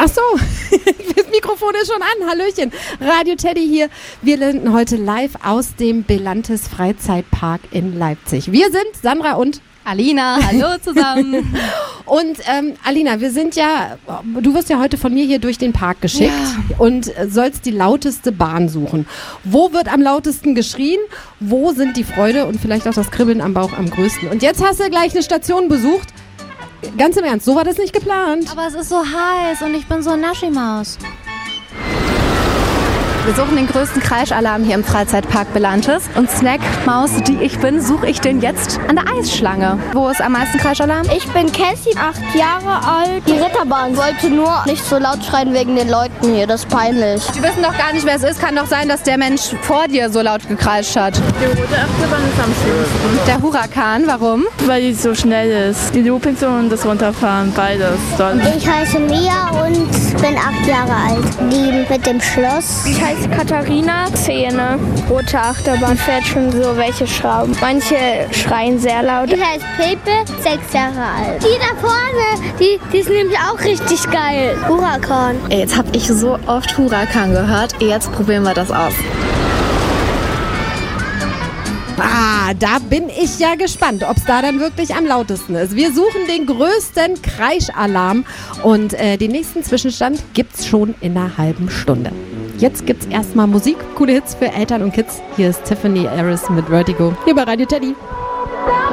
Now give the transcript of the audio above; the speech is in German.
Ach so, das Mikrofon ist schon an. Hallöchen, Radio Teddy hier. Wir senden heute live aus dem Belantes Freizeitpark in Leipzig. Wir sind Sandra und Alina, hallo zusammen. Und Alina, du wirst ja heute von mir hier durch den Park geschickt und sollst die lauteste Bahn suchen. Wo wird am lautesten geschrien? Wo sind die Freude und vielleicht auch das Kribbeln am Bauch am größten? Und jetzt hast du gleich eine Station besucht. Ganz im Ernst, so war das nicht geplant. Aber es ist so heiß und ich bin so Naschimaus. Wir suchen den größten Kreischalarm hier im Freizeitpark Belantes. Und Snackmaus, die ich bin, suche ich den jetzt an der Eisschlange. Wo ist am meisten Kreischalarm? Ich bin Cassie, 8 Jahre alt. Die Ritterbahn wollte nur nicht so laut schreien wegen den Leuten hier, das ist peinlich. Die wissen doch gar nicht, wer es ist. Kann doch sein, dass der Mensch vor dir so laut gekreischt hat. Die rote Achterbahn ist am schlimmsten. Der Huracan, warum? Weil die so schnell ist. Die Loopings und das Runterfahren, beides. Toll. Ich heiße Mia und bin 8 Jahre alt. Die mit dem Schloss. Ich heiße Katharina, 10. Rote Achterbahn fährt schon so welche Schrauben. Manche schreien sehr laut. Ich heiße Pepe, 6 Jahre alt. Die da vorne, die ist nämlich auch richtig geil. Huracan. Ey, jetzt habe ich so oft Huracan gehört. Jetzt probieren wir das aus. Da bin ich ja gespannt, ob es da dann wirklich am lautesten ist. Wir suchen den größten Kreischalarm und den nächsten Zwischenstand gibt's schon in einer halben Stunde. Jetzt gibt's erstmal Musik, coole Hits für Eltern und Kids. Hier ist Tiffany Harris mit Vertigo, hier bei Radio Teddy.